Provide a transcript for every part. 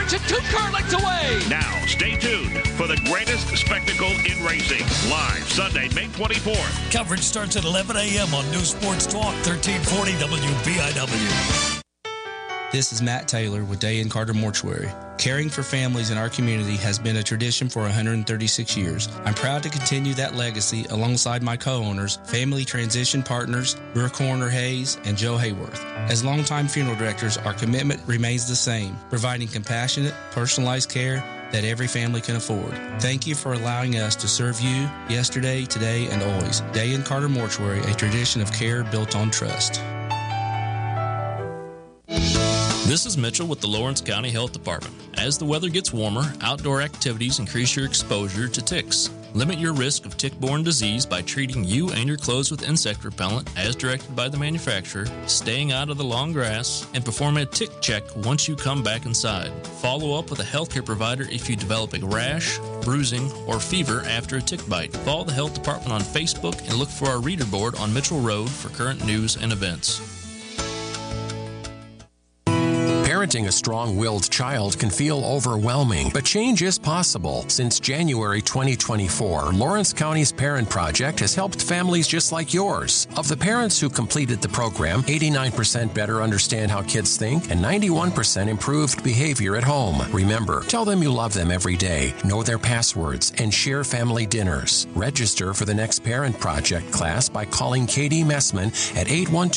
starts at 2 lengths away. Now, stay tuned for the greatest spectacle in racing. Live Sunday, May 24th. Coverage starts at 11 a.m. on New Sports Talk, 1340 WBIW. This is Matt Taylor with Day and Carter Mortuary. Caring for families in our community has been a tradition for 136 years. I'm proud to continue that legacy alongside my co-owners, family transition partners, Brooke Horner Hayes and Joe Hayworth. As longtime funeral directors, our commitment remains the same, providing compassionate, personalized care that every family can afford. Thank you for allowing us to serve you yesterday, today, and always. Day and Carter Mortuary, a tradition of care built on trust. This is Mitchell with the Lawrence County Health Department. As the weather gets warmer, outdoor activities increase your exposure to ticks. Limit your risk of tick-borne disease by treating you and your clothes with insect repellent as directed by the manufacturer, staying out of the long grass, and perform a tick check once you come back inside. Follow up with a healthcare provider if you develop a rash, bruising, or fever after a tick bite. Follow the health department on Facebook and look for our reader board on Mitchell Road for current news and events. Parenting a strong-willed child can feel overwhelming, but change is possible. Since January 2024, Lawrence County's Parent Project has helped families just like yours. Of the parents who completed the program, 89% better understand how kids think and 91% improved behavior at home. Remember, tell them you love them every day, know their passwords, and share family dinners. Register for the next Parent Project class by calling Katie Messman at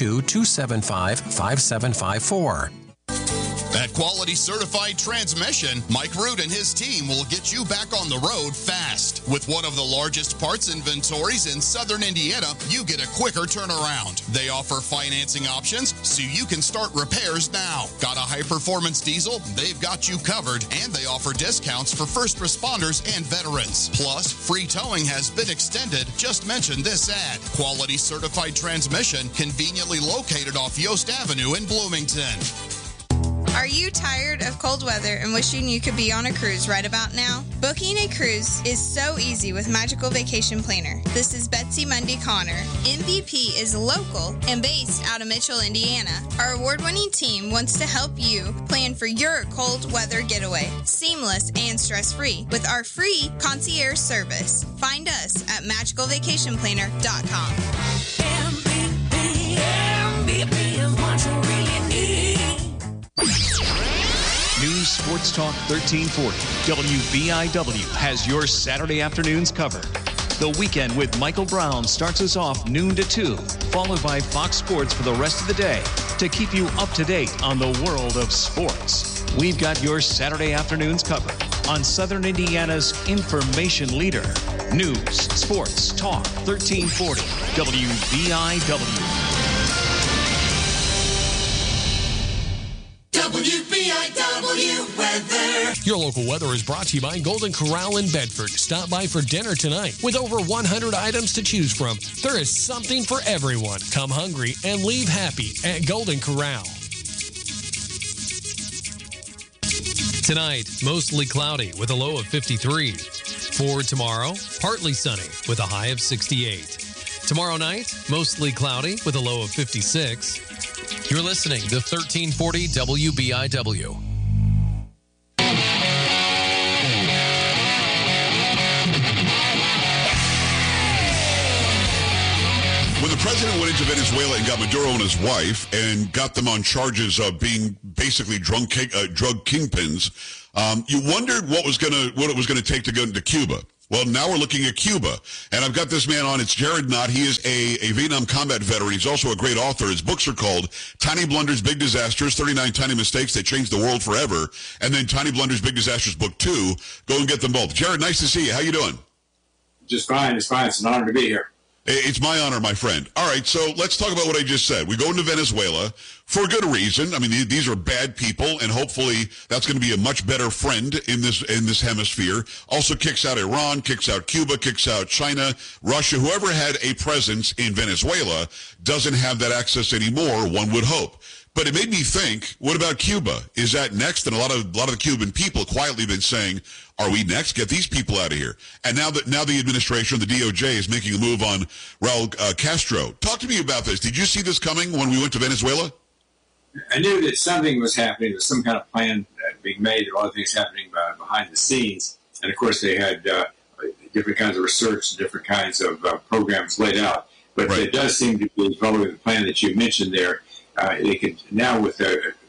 812-275-5754. At Quality Certified Transmission, Mike Root and his team will get you back on the road fast. With one of the largest parts inventories in southern Indiana, you get a quicker turnaround. They offer financing options so you can start repairs now. Got a high-performance diesel? They've got you covered, and they offer discounts for first responders and veterans. Plus, free towing has been extended. Just mention this ad. Quality Certified Transmission, conveniently located off Yost Avenue in Bloomington. Are you tired of cold weather and wishing you could be on a cruise right about now? Booking a cruise is so easy with Magical Vacation Planner. This is Betsy Mundy Connor. MVP is local and based out of Mitchell, Indiana. Our award-winning team wants to help you plan for your cold weather getaway, seamless and stress-free, with our free concierge service. Find us at magicalvacationplanner.com. MVP is what you really need. News Sports Talk 1340 WBIW has your Saturday afternoons covered. The Weekend with Michael Brown starts us off noon to 2, followed by Fox Sports for the rest of the day to keep you up to date on the world of sports. We've got your Saturday afternoons covered on Southern Indiana's information leader. News Sports Talk 1340 WBIW. WBIW weather. Your local weather is brought to you by Golden Corral in Bedford. Stop by for dinner tonight. With over 100 items to choose from, there is something for everyone. Come hungry and leave happy at Golden Corral. Tonight, mostly cloudy with a low of 53. For tomorrow, partly sunny with a high of 68. Tomorrow night, mostly cloudy with a low of 56. You're listening to 1340 WBIW. When the president went into Venezuela and got Maduro and his wife and got them on charges of being basically drug kingpins, you wondered what it was going to take to go into Cuba. Well, now we're looking at Cuba, and I've got this man on. It's Jared Knott. He is a Vietnam combat veteran. He's also a great author. His books are called Tiny Blunders, Big Disasters, 39 Tiny Mistakes That Changed the World Forever, and then Tiny Blunders, Big Disasters, Book 2. Go and get them both. Jared, nice to see you. How you doing? Just fine. It's fine. It's an honor to be here. It's my honor, my friend. All right, so let's talk about what I just said. We go into Venezuela for a good reason. I mean, these are bad people, and hopefully that's going to be a much better friend in this hemisphere. Also kicks out Iran, kicks out Cuba, kicks out China, Russia. Whoever had a presence in Venezuela doesn't have that access anymore, one would hope. But it made me think, what about Cuba? Is that next? And a lot of the Cuban people quietly been saying, are we next? Get these people out of here. And now the administration, the DOJ, is making a move on Raul Castro. Talk to me about this. Did you see this coming when we went to Venezuela? I knew that something was happening, that some kind of plan being made. There are a lot of things happening behind the scenes. And, of course, they had different kinds of research, different kinds of programs laid out. But it does seem to be following the plan that you mentioned there. They could now, with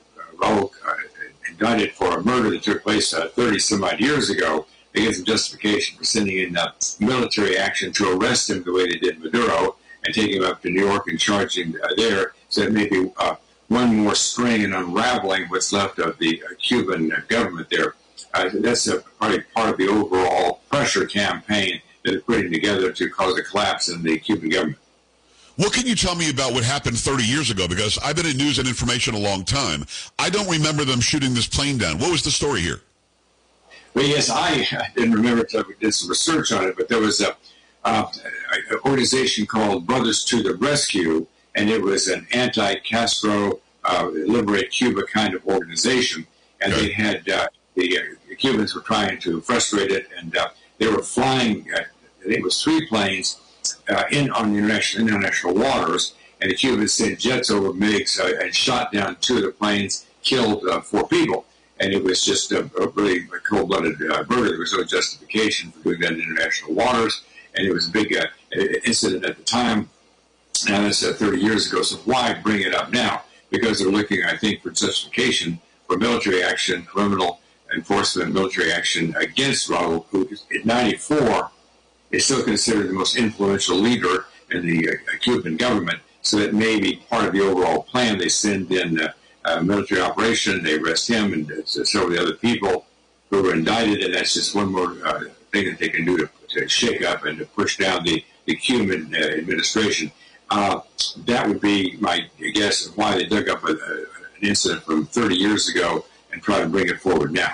Raul indicted for a murder that took place 30-some-odd years ago, they get some justification for sending in military action to arrest him the way they did Maduro and take him up to New York and charge him there. So it may be one more string in unraveling what's left of the Cuban government there. That's probably part of the overall pressure campaign that they're putting together to cause a collapse in the Cuban government. What can you tell me about what happened 30 years ago? Because I've been in news and information a long time. I don't remember them shooting this plane down. What was the story here? Well, yes, I didn't remember until we did some research on it, but there was an organization called Brothers to the Rescue, and it was an anti-Castro, Liberate Cuba kind of organization. And they had, the Cubans were trying to frustrate it, and they were flying, I think it was 3 planes, on international waters, and the Cubans sent jets over MiGs and shot down 2 of the planes, killed 4 people. And it was just a really cold-blooded murder. There was no justification for doing that in international waters, and it was a big incident at the time. Now, that's 30 years ago, so why bring it up now? Because they're looking, I think, for justification for military action, criminal enforcement, military action against Raul, who in 94 is still considered the most influential leader in the Cuban government. So that may be part of the overall plan. They send in a military operation, they arrest him and several of the other people who were indicted, and that's just one more thing that they can do to shake up and to push down the Cuban administration. That would be my guess of why they dug up an incident from 30 years ago and try to bring it forward now.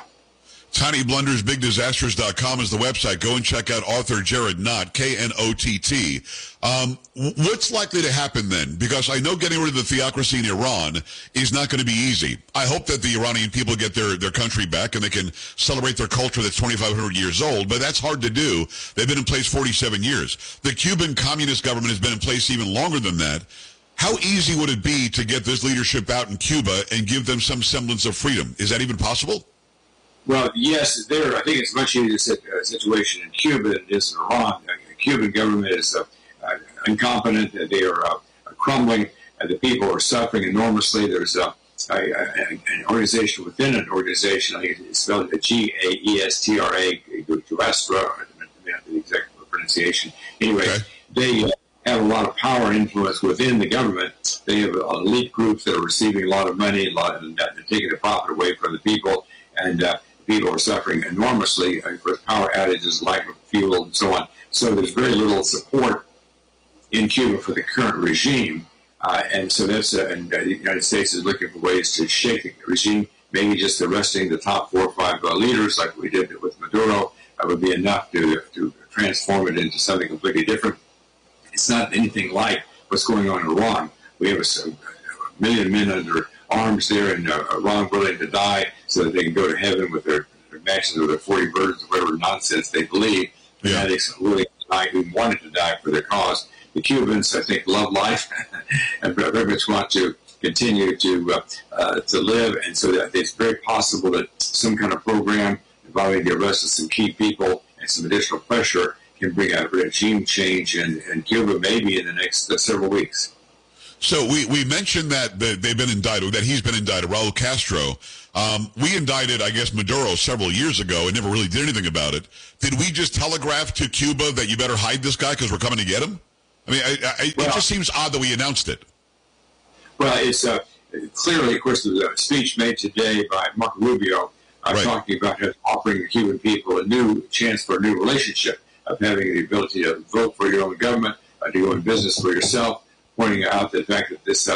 TinyBlundersBigDisasters.com is the website. Go and check out author Jared Knott, Knott. What's likely to happen then? Because I know getting rid of the theocracy in Iran is not going to be easy. I hope that the Iranian people get their country back and they can celebrate their culture that's 2,500 years old, but that's hard to do. They've been in place 47 years. The Cuban communist government has been in place even longer than that. How easy would it be to get this leadership out in Cuba and give them some semblance of freedom? Is that even possible? Well, yes, I think it's much easier situation in Cuba than it is in Iran. The Cuban government is incompetent. They are crumbling. The people are suffering enormously. There's an organization within an organization. I think it's spelled Gaestra, Gaestra, the exact pronunciation. Anyway, they have a lot of power and influence within the government. They have elite groups that are receiving a lot of money, and they're taking the profit away from the people, and people are suffering enormously for power outages, lack of fuel, and so on. So there's very little support in Cuba for the current regime, and so that's and the United States is looking for ways to shake the regime. Maybe just arresting the top 4 or 5 leaders, like we did with Maduro, would be enough to transform it into something completely different. It's not anything like what's going on in Iran. We have a million men under arms there, and Iran willing to die so that they can go to heaven with their matches or their 40 birds or whatever nonsense they believe. Fanatics willing to die who wanted to die for their cause. The Cubans, I think, love life and very much want to continue to live, and so that it's very possible that some kind of program involving the arrest of some key people and some additional pressure can bring a regime change in Cuba maybe in the next several weeks. So we mentioned that they've been indicted, that he's been indicted, Raul Castro. We indicted, I guess, Maduro several years ago and never really did anything about it. Did we just telegraph to Cuba that you better hide this guy because we're coming to get him? I mean, it just seems odd that we announced it. Well, it's clearly, of course, the speech made today by Marco Rubio talking about offering the Cuban people a new chance for a new relationship of having the ability to vote for your own government, to go in business for yourself, pointing out the fact that this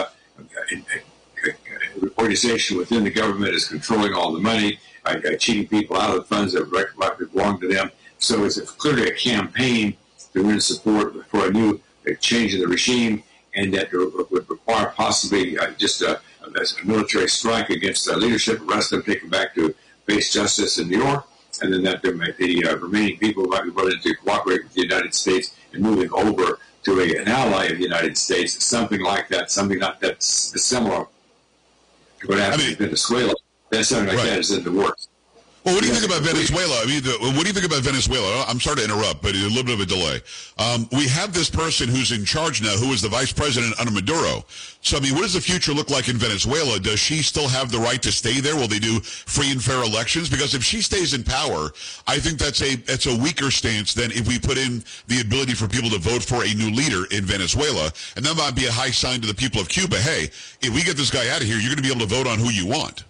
organization within the government is controlling all the money, cheating people out of the funds that rightfully belong to them. So it's clearly a campaign to win support for a new change in the regime, and that would require possibly just a military strike against the leadership, arrest them, take them back to face justice in New York, and then that the remaining people might be willing to cooperate with the United States in moving over to an ally of the United States, something like that, something not that similar to what happened in Venezuela, That something like that is in the works. Well, what do you think about Venezuela? I mean, what do you think about Venezuela? I'm sorry to interrupt, but a little bit of a delay. We have this person who's in charge now, who is the vice president under Maduro. So, I mean, what does the future look like in Venezuela? Does she still have the right to stay there? Will they do free and fair elections? Because if she stays in power, I think that's a weaker stance than if we put in the ability for people to vote for a new leader in Venezuela. And that might be a high sign to the people of Cuba. Hey, if we get this guy out of here, you're going to be able to vote on who you want.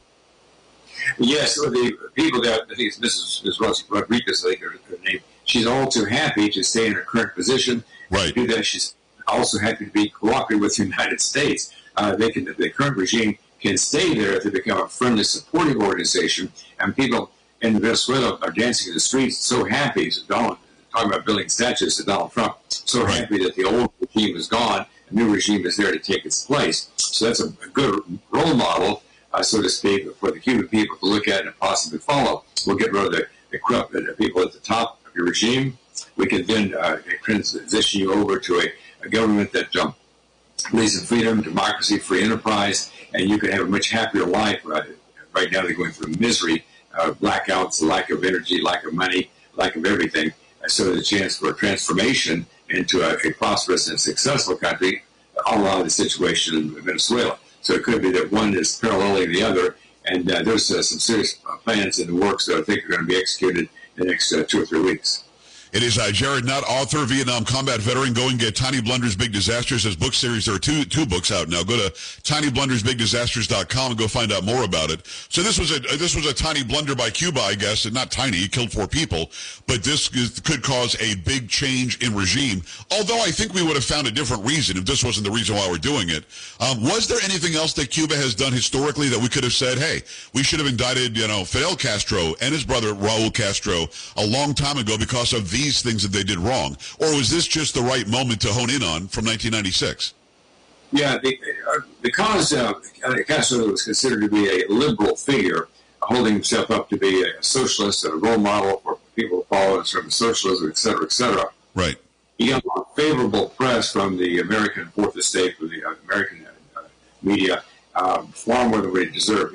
Yes, so the people that, I think it's Mrs. Rodriguez, I think her name, she's all too happy to stay in her current position. Right. To do that, she's also happy to be cooperative with the United States. The current regime can stay there if they become a friendly, supportive organization, and people in Venezuela are dancing in the streets so happy. So talking about building statues to Donald Trump, so happy that the old regime is gone, a new regime is there to take its place. So that's a good role model, so to speak, for the Cuban people to look at and possibly follow. We'll get rid of the corrupt people at the top of your regime. We can then transition you over to a government that believes in freedom, democracy, free enterprise, and you can have a much happier life. Right now they're going through misery, blackouts, lack of energy, lack of money, lack of everything. So there's a chance for a transformation into a prosperous and successful country, a la the situation in Venezuela. So it could be that one is paralleling the other, and there's some serious plans in the works that I think are going to be executed in the next 2 or 3 weeks. It is Jared Knott, author, Vietnam combat veteran. Go and get Tiny Blunders, Big Disasters, his book series. There are two books out now. Go to tinyblundersbigdisasters.com and go find out more about it. So this was a tiny blunder by Cuba, I guess, and not tiny. It killed 4 people, but this could cause a big change in regime. Although I think we would have found a different reason if this wasn't the reason why we're doing it. Was there anything else that Cuba has done historically that we could have said, hey, we should have indicted, Fidel Castro and his brother Raul Castro a long time ago because of these things that they did wrong? Or was this just the right moment to hone in on from 1996? Yeah, because Castro was considered to be a liberal figure, holding himself up to be a socialist and a role model for people to follow in terms of socialism, et cetera, et cetera. Right. He got a favorable press from the American Fourth Estate, from the American media, far more than we deserve.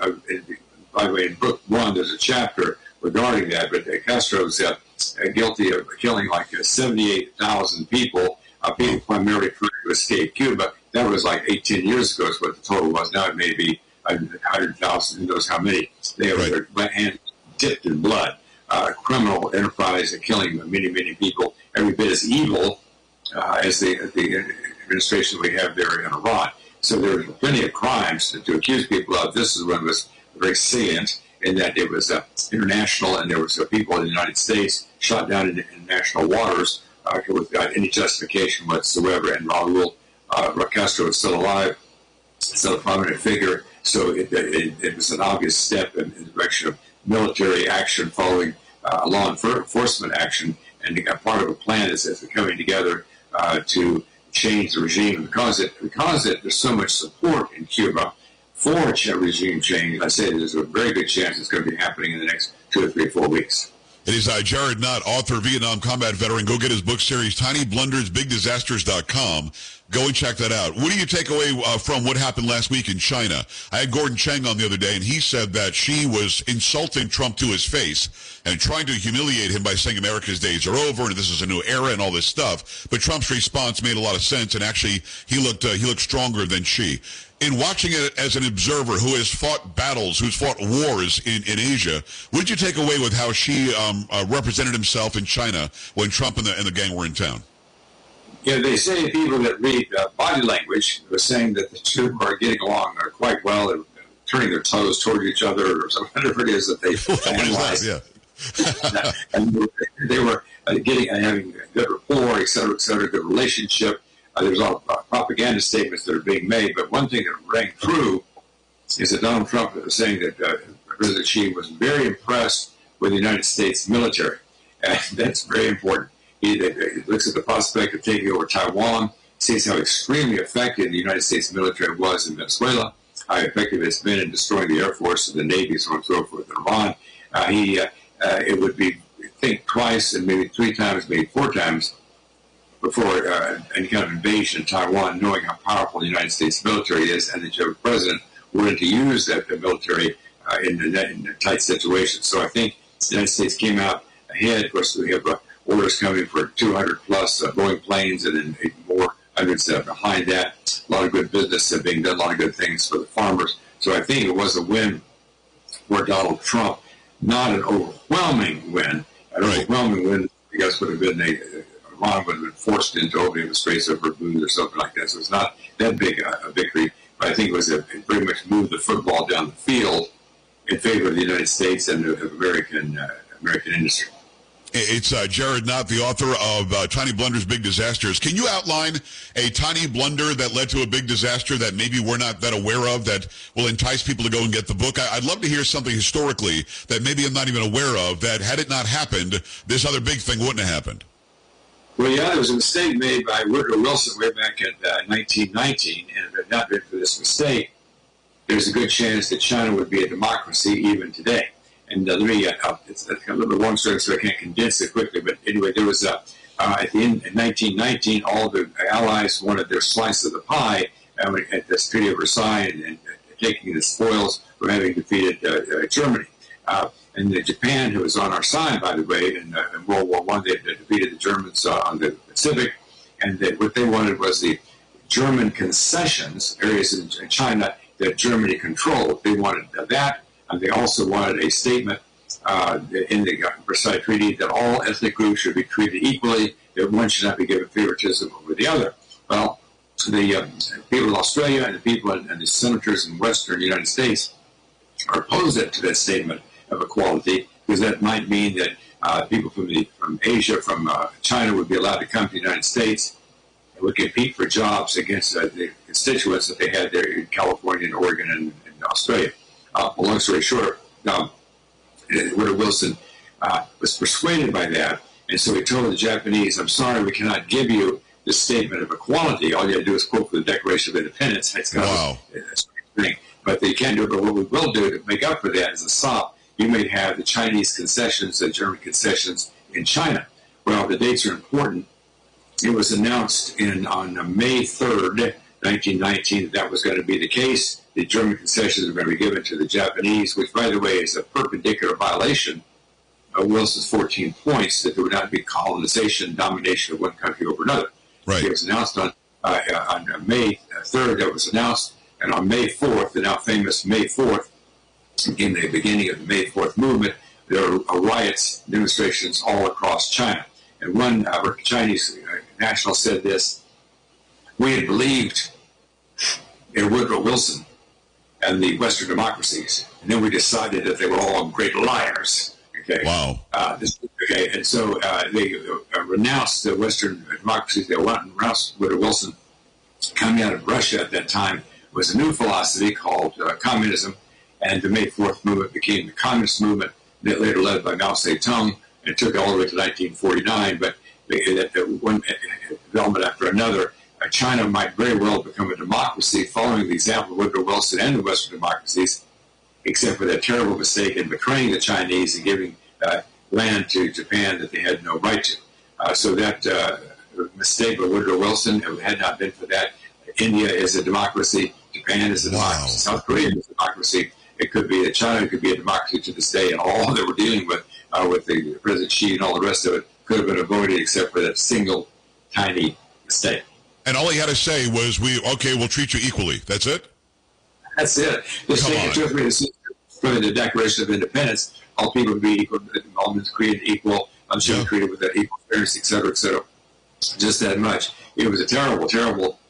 By the way, in Book 1, there's a chapter regarding that, but Castro's guilty of killing like 78,000 people, people primarily trying to escape Cuba. That was like 18 years ago is what the total was. Now it may be 100,000, who knows how many. They were their hands dipped in blood. Criminal enterprise and killing many, many people, every bit as evil as the administration we have there in Iran. So there were plenty of crimes to accuse people of. This is one was very salient in that it was international, and there was people in the United States shot down in national waters without any justification whatsoever. And Raul Castro is still alive, still a prominent figure. So it was an obvious step in the direction of military action following law enforcement action, and part of a plan is coming together to change the regime. And because there's so much support in Cuba for a regime change, I say there's a very good chance it's going to be happening in the next 2 or 3 or 4 weeks. It is Jared Knott, author, Vietnam combat veteran. Go get his book series, tinyblundersbigdisasters.com. Go and check that out. What do you take away from what happened last week in China? I had Gordon Chang on the other day, and he said that she was insulting Trump to his face and trying to humiliate him by saying America's days are over and this is a new era and all this stuff. But Trump's response made a lot of sense, and actually he looked stronger than she. In watching it as an observer who has fought battles, who's fought wars in Asia, what did you take away with how she represented himself in China when Trump and the gang were in town? Yeah, they say people that read body language are saying that the two are getting along quite well and turning their toes toward each other, or whatever it is that they analyze. And they were having good rapport, et cetera, good relationship. There's all propaganda statements that are being made, but one thing that rang true is that Donald Trump was saying that President Xi was very impressed with the United States military. And that's very important. He looks at the prospect of taking over Taiwan, sees how extremely effective the United States military was in Venezuela, how effective it's been in destroying the Air Force and the Navy, so on and so forth in Iran. It would be, think twice and maybe 3 times, maybe 4 times before any kind of invasion of Taiwan, knowing how powerful the United States military is, and that your president willing to use that military in a tight situation. So I think the United States came out ahead. Of course, we have orders coming for 200 plus Boeing planes, and then more hundreds behind that. A lot of good business being done, a lot of good things for the farmers. So I think it was a win for Donald Trump, not an overwhelming win. An overwhelming win, I guess, would have been Iran would have been forced into opening the Straits of Hormuz or something like that. So it's not that big a victory, but I think it very much moved the football down the field in favor of the United States and the American industry. It's Jared Knott, the author of Tiny Blunders, Big Disasters. Can you outline a tiny blunder that led to a big disaster that maybe we're not that aware of that will entice people to go and get the book? I'd love to hear something historically that maybe I'm not even aware of, that had it not happened, this other big thing wouldn't have happened. Well, yeah, there was a mistake made by Woodrow Wilson way back in 1919, and if it had not been for this mistake, there's a good chance that China would be a democracy even today. And let me, it's a little bit long story, so I can't condense it quickly, but anyway, there was at the end in 1919, all the Allies wanted their slice of the pie at the Treaty of Versailles and taking the spoils from having defeated Germany. And Japan, who was on our side, by the way, in World War I, they defeated the Germans on the Pacific, and what they wanted was the German concessions, areas in China that Germany controlled. They wanted that, and they also wanted a statement in the Versailles Treaty that all ethnic groups should be treated equally, that one should not be given favoritism over the other. Well, the people in Australia and the people and the senators in Western United States are opposed to that statement of equality, because that might mean that people from Asia, from China, would be allowed to come to the United States and would compete for jobs against the constituents that they had there in California and Oregon and Australia. Long story short, Woodrow Wilson was persuaded by that, and so he told the Japanese, "I'm sorry, we cannot give you the statement of equality. All you have to do is quote for the Declaration of Independence." It's kind of a strange thing, but they can't do it. But what we will do to make up for that is a SOP. You may have the Chinese concessions, the German concessions in China. Well, the dates are important. It was announced on May 3rd, 1919, that was going to be the case. The German concessions were going to be given to the Japanese, which, by the way, is a perpendicular violation of Wilson's 14 points, that there would not be colonization, domination of one country over another. Right. It was announced on May 3rd, that was announced, and on May 4th, the now famous May 4th, in the beginning of the May 4th movement, there are riots, demonstrations all across China. And one Chinese national said this: "We had believed in Woodrow Wilson and the Western democracies, and then we decided that they were all great liars." Okay. Wow. And so they renounced the Western democracies. They renounced Woodrow Wilson. Coming out of Russia at that time was a new philosophy called communism. And the May 4th movement became the communist movement, that later led by Mao Zedong, and took it all the way to 1949. But one development after another, China might very well become a democracy following the example of Woodrow Wilson and the Western democracies, except for that terrible mistake in betraying the Chinese and giving land to Japan that they had no right to. So that mistake by Woodrow Wilson, if it had not been for that, India is a democracy, Japan is a democracy, South Korea is a democracy. It could be that China could be a democracy to this day, and all that we're dealing with the President Xi and all the rest of it could have been avoided except for that single tiny mistake. And all he had to say was, we'll treat you equally. That's it? That's it. Just take it for the Declaration of Independence, all people be equal, all men created equal, should be treated with that equal fairness, et cetera, et cetera. Just that much. It was a terrible, terrible